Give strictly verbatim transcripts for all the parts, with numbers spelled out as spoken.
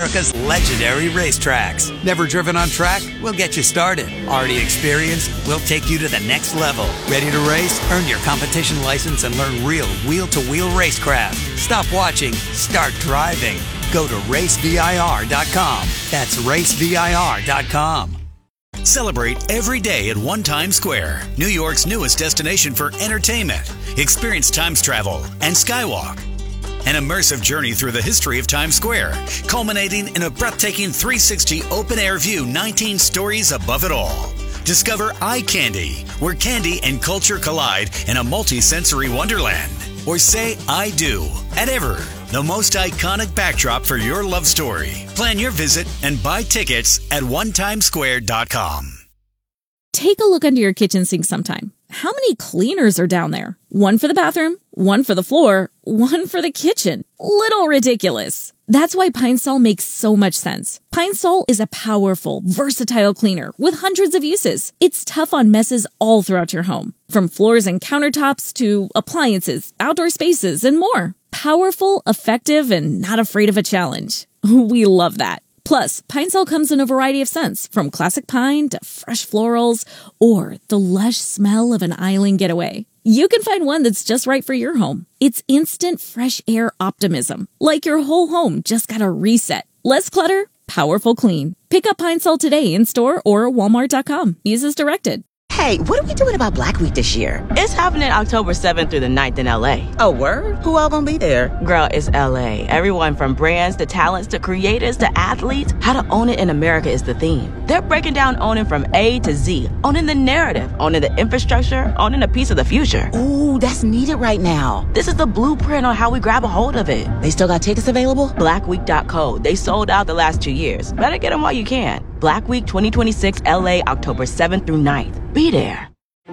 America's legendary racetracks. Never driven on track? We'll get you started. Already experienced? We'll take you to the next level. Ready to race? Earn your competition license and learn real wheel-to-wheel racecraft. Stop watching. Start driving. Go to race V I R dot com. That's race V I R dot com. Celebrate every day at One Times Square, New York's newest destination for entertainment. Experience Times Travel and Skywalk. An immersive journey through the history of Times Square, culminating in a breathtaking three sixty open-air view, nineteen stories above it all. Discover Eye Candy, where candy and culture collide in a multi-sensory wonderland. Or say I do at Ever, the most iconic backdrop for your love story. Plan your visit and buy tickets at one times square dot com. Take a look under your kitchen sink sometime. How many cleaners are down there? One for the bathroom, one for the floor, one for the kitchen. Little ridiculous. That's why Pine Sol makes so much sense. Pine Sol is a powerful, versatile cleaner with hundreds of uses. It's tough on messes all throughout your home, from floors and countertops to appliances, outdoor spaces, and more. Powerful, effective, and not afraid of a challenge. We love that. Plus, Pine Sol comes in a variety of scents, from classic pine to fresh florals, or the lush smell of an island getaway. You can find one that's just right for your home. It's instant fresh air optimism, like your whole home just got a reset. Less clutter, powerful clean. Pick up Pine Sol today in store or walmart dot com. Use as directed. Hey, what are we doing about Black Week this year? It's happening October seventh through the ninth in L A. Oh, word? Who all gonna be there? Girl, it's L A. Everyone from brands to talents to creators to athletes. How to own it in America is the theme. They're breaking down owning from A to Z. Owning the narrative, owning the infrastructure, owning a piece of the future. Ooh, that's needed right now. This is the blueprint on how we grab a hold of it. They still got tickets available? black week dot co. They sold out the last two years. Better get them while you can. Black Week twenty twenty-six L A, October seventh through ninth. Be there.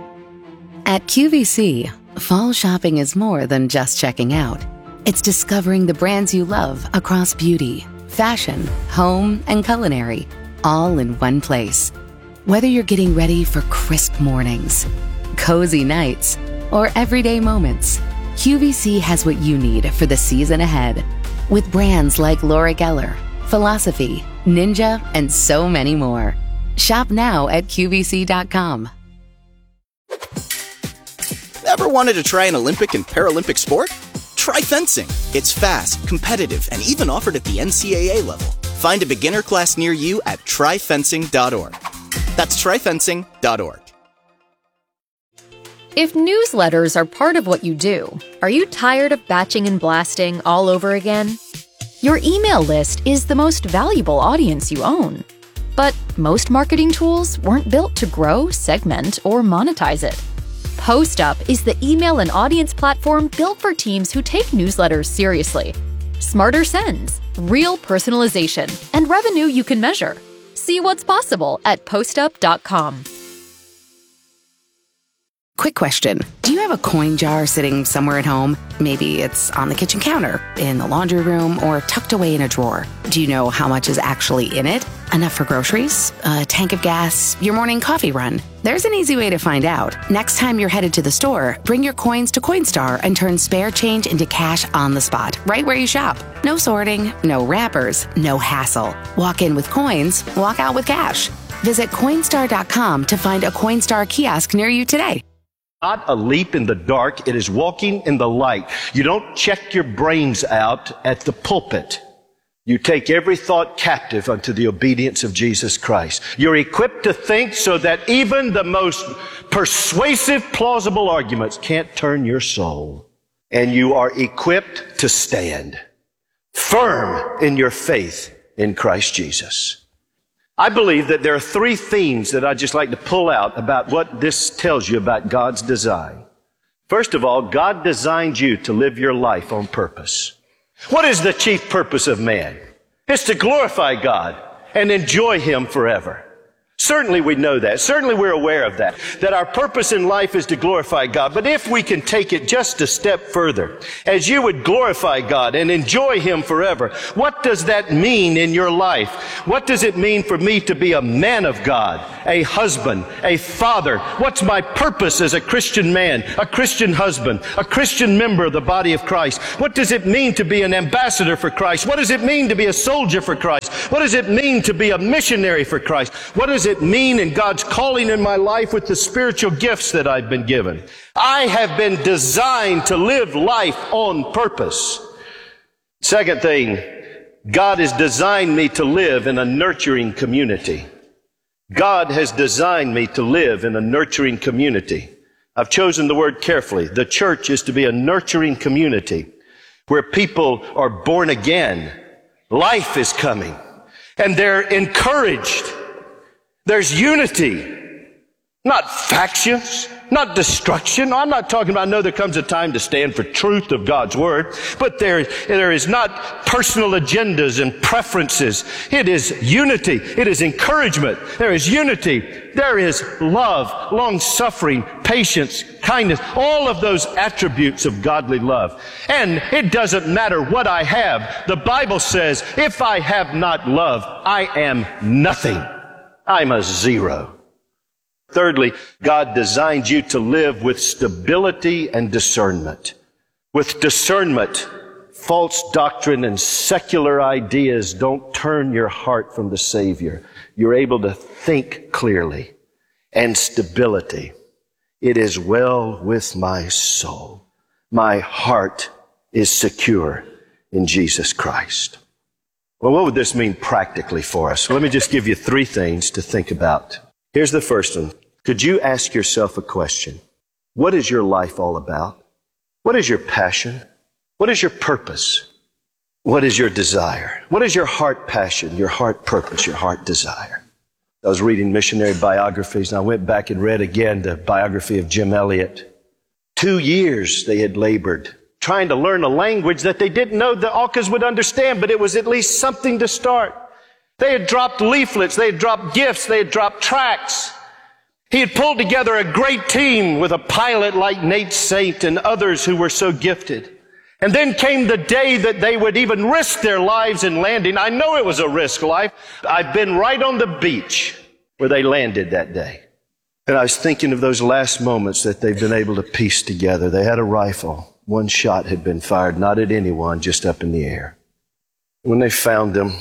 At Q V C, fall shopping is more than just checking out. It's discovering the brands you love across beauty, fashion, home, and culinary, all in one place. Whether you're getting ready for crisp mornings, cozy nights, or everyday moments, Q V C has what you need for the season ahead. With brands like Laura Geller, Philosophy, Ninja, and so many more. Shop now at Q V C dot com. Ever wanted to try an Olympic and Paralympic sport? Try fencing. It's fast, competitive, and even offered at the N C A A level. Find a beginner class near you at try fencing dot org. That's try fencing dot org. If newsletters are part of what you do, are you tired of batching and blasting all over again? Your email list is the most valuable audience you own. But most marketing tools weren't built to grow, segment, or monetize it. PostUp is the email and audience platform built for teams who take newsletters seriously. Smarter sends, real personalization, and revenue you can measure. See what's possible at post up dot com. Quick question. Do you have a coin jar sitting somewhere at home? Maybe it's on the kitchen counter, in the laundry room, or tucked away in a drawer. Do you know how much is actually in it? Enough for groceries? A tank of gas? Your morning coffee run? There's an easy way to find out. Next time you're headed to the store, bring your coins to Coinstar and turn spare change into cash on the spot, right where you shop. No sorting, no wrappers, no hassle. Walk in with coins, walk out with cash. Visit Coinstar dot com to find a Coinstar kiosk near you today. Not a leap in the dark. It is walking in the light. You don't check your brains out at the pulpit. You take every thought captive unto the obedience of Jesus Christ. You're equipped to think so that even the most persuasive, plausible arguments can't turn your soul. And you are equipped to stand firm in your faith in Christ Jesus. I believe that there are three themes that I'd just like to pull out about what this tells you about God's design. First of all, God designed you to live your life on purpose. What is the chief purpose of man? It's to glorify God and enjoy Him forever. Certainly we know that. Certainly we're aware of that. That our purpose in life is to glorify God. But if we can take it just a step further, as you would glorify God and enjoy Him forever, what does that mean in your life? What does it mean for me to be a man of God, a husband, a father? What's my purpose as a Christian man, a Christian husband, a Christian member of the body of Christ? What does it mean to be an ambassador for Christ? What does it mean to be a soldier for Christ? What does it mean to be a missionary for Christ? What does it mean in God's calling in my life with the spiritual gifts that I've been given? I have been designed to live life on purpose. Second thing, God has designed me to live in a nurturing community. God has designed me to live in a nurturing community. I've chosen the word carefully. The church is to be a nurturing community where people are born again. Life is coming, and they're encouraged. There's unity, not factions, not destruction. I'm not talking about, I know there comes a time to stand for truth of God's word, but there, there is not personal agendas and preferences. It is unity. It is encouragement. There is unity. There is love, long-suffering, patience, kindness, all of those attributes of godly love. And it doesn't matter what I have. The Bible says, if I have not love, I am nothing. I'm a zero. Thirdly, God designed you to live with stability and discernment. With discernment, false doctrine and secular ideas don't turn your heart from the Savior. You're able to think clearly. And stability. It is well with my soul. My heart is secure in Jesus Christ. Well, what would this mean practically for us? Let me just give you three things to think about. Here's the first one. Could you ask yourself a question? What is your life all about? What is your passion? What is your purpose? What is your desire? What is your heart passion, your heart purpose, your heart desire? I was reading missionary biographies, and I went back and read again the biography of Jim Elliot. Two years they had labored, trying to learn a language that they didn't know the Aucas would understand, but it was at least something to start. They had dropped leaflets, they had dropped gifts, they had dropped tracts. He had pulled together a great team with a pilot like Nate Saint and others who were so gifted. And then came the day that they would even risk their lives in landing. I know it was a risk life. I've been right on the beach where they landed that day. And I was thinking of those last moments that they've been able to piece together. They had a rifle. One shot had been fired, not at anyone, just up in the air. When they found them,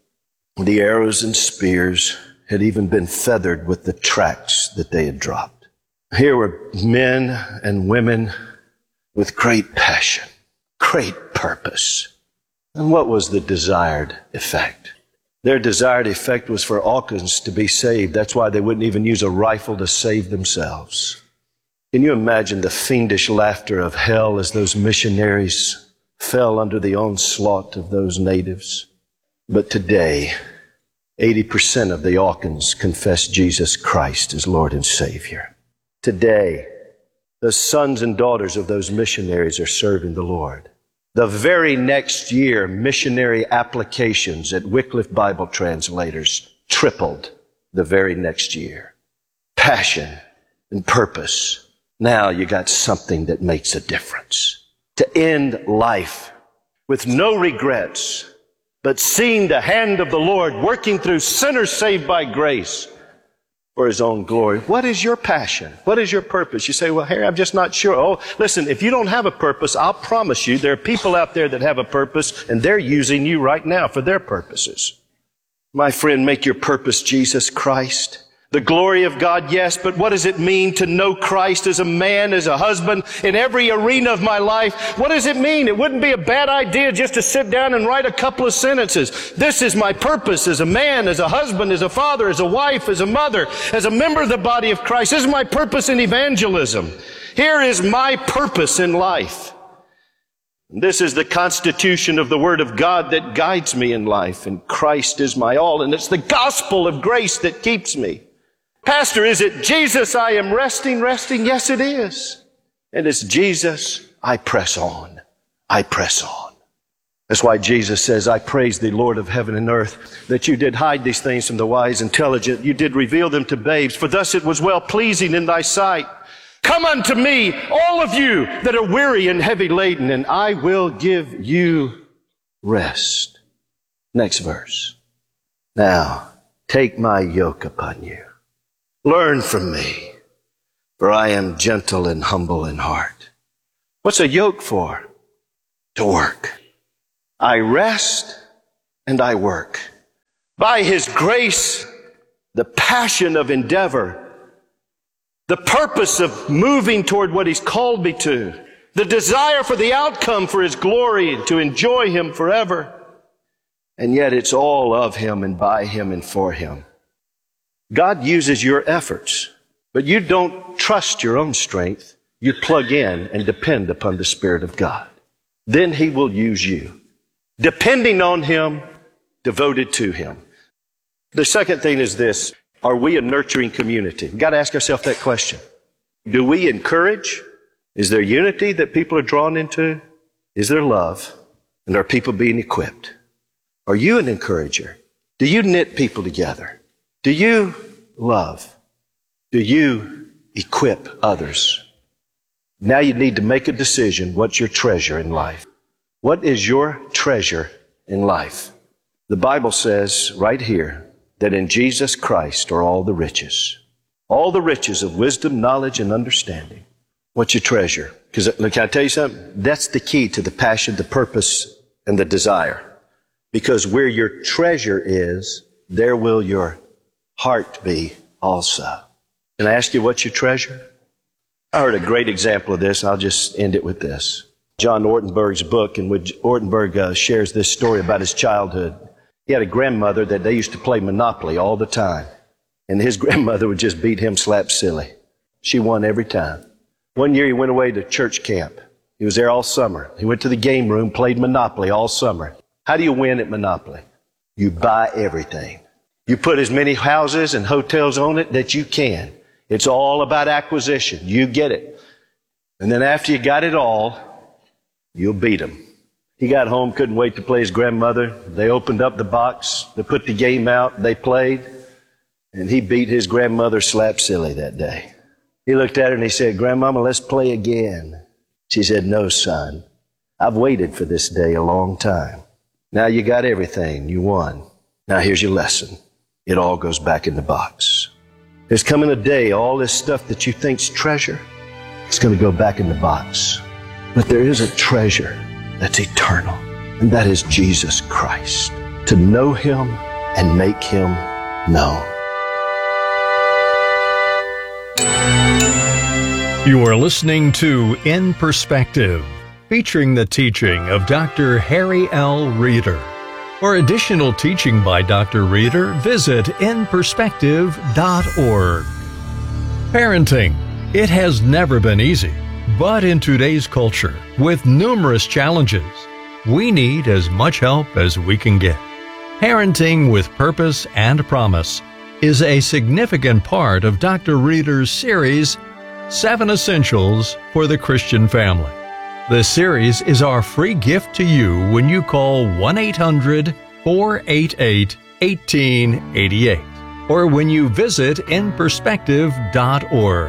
the arrows and spears had even been feathered with the tracks that they had dropped. Here were men and women with great passion, great purpose. And what was the desired effect? Their desired effect was for Aucans to be saved. That's why they wouldn't even use a rifle to save themselves. Can you imagine the fiendish laughter of hell as those missionaries fell under the onslaught of those natives? But today, eighty percent of the Aucans confess Jesus Christ as Lord and Savior. Today, the sons and daughters of those missionaries are serving the Lord. The very next year, missionary applications at Wycliffe Bible Translators tripled the very next year. Passion and purpose. Now you got something that makes a difference. To end life with no regrets, but seeing the hand of the Lord working through sinners saved by grace for His own glory. What is your passion? What is your purpose? You say, well, Harry, I'm just not sure. Oh, listen, if you don't have a purpose, I'll promise you there are people out there that have a purpose, and they're using you right now for their purposes. My friend, make your purpose Jesus Christ. The glory of God, yes, but what does it mean to know Christ as a man, as a husband, in every arena of my life? What does it mean? It wouldn't be a bad idea just to sit down and write a couple of sentences. This is my purpose as a man, as a husband, as a father, as a wife, as a mother, as a member of the body of Christ. This is my purpose in evangelism. Here is my purpose in life. This is the constitution of the Word of God that guides me in life, and Christ is my all, and it's the gospel of grace that keeps me. Pastor, is it Jesus I am resting, resting? Yes, it is. And it's Jesus I press on. I press on. That's why Jesus says, I praise thee, Lord of heaven and earth, that you did hide these things from the wise, intelligent. You did reveal them to babes, for thus it was well pleasing in thy sight. Come unto me, all of you that are weary and heavy laden, and I will give you rest. Next verse. Now, take my yoke upon you. Learn from me, for I am gentle and humble in heart. What's a yoke for? To work. I rest and I work. by His grace, the passion of endeavor, the purpose of moving toward what He's called me to, the desire for the outcome for His glory and to enjoy Him forever. And yet it's all of Him and by Him and for Him. God uses your efforts, but you don't trust your own strength. You plug in and depend upon the Spirit of God. Then He will use you, depending on Him, devoted to Him. The second thing is this: are we a nurturing community? We've got to ask ourselves that question. Do we encourage? Is there unity that people are drawn into? Is there love? And are people being equipped? Are you an encourager? Do you knit people together? Do you love? Do you equip others? Now you need to make a decision. What's your treasure in life? What is your treasure in life? The Bible says right here that in Jesus Christ are all the riches. All the riches of wisdom, knowledge, and understanding. What's your treasure? Because, can I tell you something? That's the key to the passion, the purpose, and the desire. Because where your treasure is, there will your heart be also. Can I ask you, what's your treasure? I heard a great example of this. I'll just end it with this. John Ortenberg's book, in which Ortenberg uh, shares this story about his childhood. He had a grandmother that they used to play Monopoly all the time. And his grandmother would just beat him slap silly. She won every time. One year he went away to church camp. He was there all summer. He went to the game room, played Monopoly all summer. How do you win at Monopoly? You buy everything. You put as many houses and hotels on it that you can. It's all about acquisition. You get it. And then after you got it all, you'll beat them. He got home, couldn't wait to play his grandmother. They opened up the box. They put the game out. They played. And he beat his grandmother slap silly that day. He looked at her and he said, "Grandmama, let's play again." She said, "No, son. I've waited for this day a long time. Now you got everything. You won. Now here's your lesson. It all goes back in the box. There's coming a day, all this stuff that you think's treasure, it's going to go back in the box. But there is a treasure that's eternal, and that is Jesus Christ. To know Him and make Him known." You are listening to In Perspective, featuring the teaching of Doctor Harry L. Reeder. For additional teaching by Doctor Reeder, visit in perspective dot org. Parenting. It has never been easy, but in today's culture, with numerous challenges, we need as much help as we can get. Parenting with Purpose and Promise is a significant part of Doctor Reeder's series, Seven Essentials for the Christian Family. This series is our free gift to you when you call one eight hundred, four eight eight, one eight eight eight or when you visit in perspective dot org.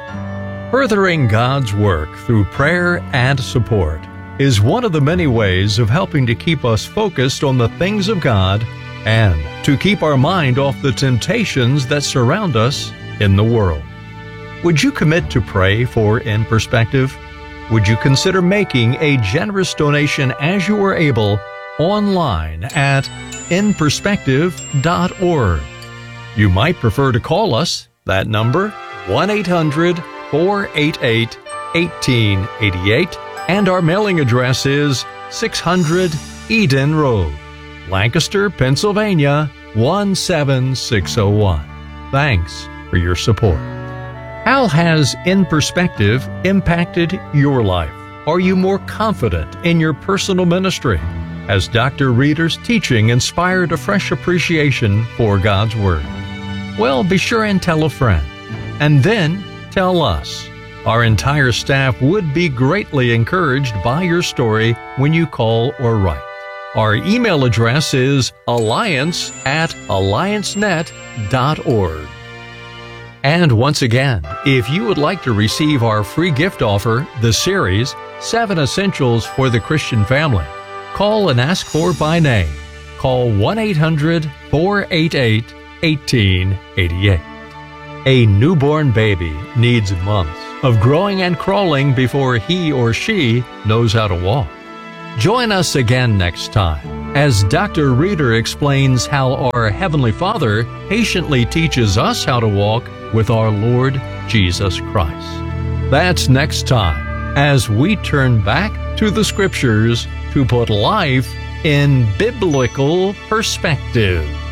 Furthering God's work through prayer and support is one of the many ways of helping to keep us focused on the things of God and to keep our mind off the temptations that surround us in the world. Would you commit to pray for In Perspective? Would you consider making a generous donation as you are able online at in perspective dot org? You might prefer to call us, that number, one eight hundred, four eight eight, one eight eight eight, and our mailing address is six hundred Eden Road, Lancaster, Pennsylvania, one seven six zero one. Thanks for your support. How has In Perspective impacted your life? Are you more confident in your personal ministry? Has Doctor Reeder's teaching inspired a fresh appreciation for God's Word? Well, be sure and tell a friend. And then tell us. Our entire staff would be greatly encouraged by your story when you call or write. Our email address is alliance at alliance net dot org. And once again, if you would like to receive our free gift offer, the series, Seven Essentials for the Christian Family, call and ask for by name. Call one eight hundred, four eight eight, one eight eight eight. A newborn baby needs months of growing and crawling before he or she knows how to walk. Join us again next time as Doctor Reeder explains how our Heavenly Father patiently teaches us how to walk with our Lord Jesus Christ. That's next time as we turn back to the Scriptures to put life in biblical perspective.